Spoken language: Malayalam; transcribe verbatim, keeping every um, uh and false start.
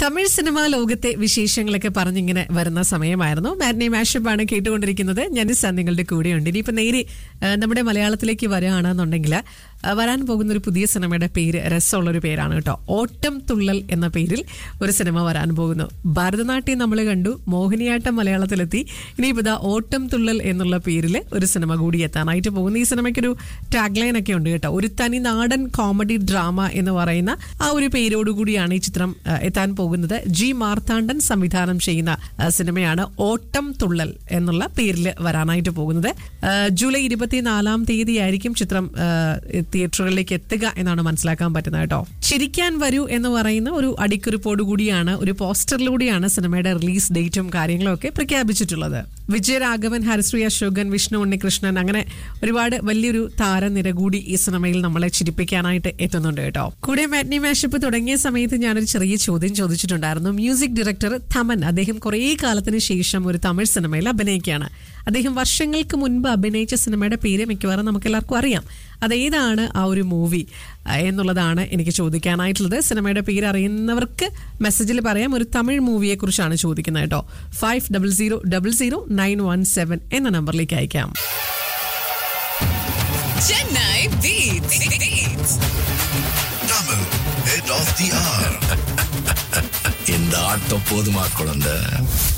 തമിഴ് സിനിമാ ലോകത്തെ വിശേഷങ്ങളൊക്കെ പറഞ്ഞിങ്ങനെ വരുന്ന സമയമായിരുന്നു. മാറ്റ്നി മാഷപ്പ് ആണ് കേട്ടുകൊണ്ടിരിക്കുന്നത്. ഞാൻ നിങ്ങളുടെ കൂടെയുണ്ട്. ഇനിയിപ്പോ നേരെ നമ്മുടെ മലയാളത്തിലേക്ക് വരികയാണെന്നുണ്ടെങ്കിൽ വരാൻ പോകുന്ന ഒരു പുതിയ സിനിമയുടെ പേര് രസമുള്ളൊരു പേരാണ് കേട്ടോ. ഓട്ടം തുള്ളൽ എന്ന പേരിൽ ഒരു സിനിമ വരാൻ പോകുന്നു. ഭരതനാട്യം നമ്മൾ കണ്ടു, മോഹിനിയാട്ടം മലയാളത്തിലെത്തി. ഇനിയിപ്പോ ഇതാ ഓട്ടം തുള്ളൽ എന്നുള്ള പേരിൽ ഒരു സിനിമ കൂടി എത്താനായിട്ട് പോകുന്നു. ഈ സിനിമയ്ക്കൊരു ടാഗ് ലൈൻ ഒക്കെ ഉണ്ട് കേട്ടോ. ഒരു തനി നാടൻ കോമഡി ഡ്രാമ എന്ന് പറയുന്ന ആ ഒരു പേരോടുകൂടിയാണ് ഈ ചിത്രം എത്താൻ പോകുന്നത്. ജി മാർത്താണ്ഡൻ സംവിധാനം ചെയ്യുന്ന സിനിമയാണ് ഓട്ടം തുള്ളൽ എന്നുള്ള പേരിൽ വരാനായിട്ട് പോകുന്നത്. ജൂലൈ ഇരുപത്തിനാലാം തീയതി ആയിരിക്കും ചിത്രം തിയേറ്ററുകളിലേക്ക് എത്തുക എന്നാണ് മനസ്സിലാക്കാൻ പറ്റുന്നത് കേട്ടോ. ചിരിക്കാൻ വരൂ എന്ന് പറയുന്ന ഒരു അടിക്കുറിപ്പോടു കൂടിയാണ്, ഒരു പോസ്റ്ററിലൂടെയാണ് സിനിമയുടെ റിലീസ് ഡേറ്റും കാര്യങ്ങളും ഒക്കെ പ്രഖ്യാപിച്ചിട്ടുള്ളത്. വിജയരാഘവൻ, ഹരിശ്രീ അശോകൻ, വിഷ്ണു ഉണ്ണികൃഷ്ണൻ, അങ്ങനെ ഒരുപാട് വലിയൊരു താരനിര കൂടി ഈ സിനിമയിൽ നമ്മളെ ചിരിപ്പിക്കാനായിട്ട് എത്തുന്നുണ്ട് കേട്ടോ. കൂടെ മാറ്റ്നി മാഷപ്പ് തുടങ്ങിയ സമയത്ത് ഞാനൊരു ചെറിയ ചോദ്യം ചോദിച്ചിട്ടുണ്ടായിരുന്നു. മ്യൂസിക് ഡയറക്ടർ തമൻ, അദ്ദേഹം കുറേ കാലത്തിന് ശേഷം ഒരു തമിഴ് സിനിമയിൽ അഭിനയിക്കുകയാണ്. അദ്ദേഹം വർഷങ്ങൾക്ക് മുൻപ് അഭിനയിച്ച സിനിമയുടെ പേര് മിക്കവാറും നമുക്ക് എല്ലാവർക്കും അറിയാം. അതേതാണ് ആ ഒരു മൂവി എന്നുള്ളതാണ് എനിക്ക് ചോദിക്കാനായിട്ടുള്ളത്. സിനിമയുടെ പേര് അറിയുന്നവർക്ക് മെസ്സേജിൽ പറയാം. ഒരു തമിഴ് മൂവിയെ കുറിച്ചാണ് ചോദിക്കുന്നത് കേട്ടോ. Five double zero double zero nine one seven എന്ന നമ്പറിലേക്ക് അയക്കാം. Chennai Beats. Beats. Tamil Head of the Hour. இந்த ஆட்டம் போதுமா குழந்தை?